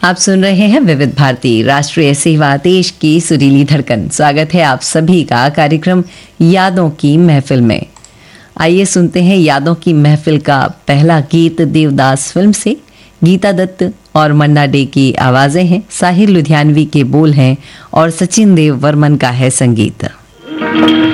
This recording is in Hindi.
आप सुन रहे हैं विविध भारती राष्ट्रीय सेवा देश की सुरीली धड़कन। स्वागत है आप सभी का कार्यक्रम यादों की महफिल में। आइए सुनते हैं यादों की महफिल का पहला गीत देवदास फिल्म से। गीता दत्त और मन्ना डे की आवाजें हैं, साहिर लुधियानवी के बोल हैं और सचिन देव वर्मन का है संगीत।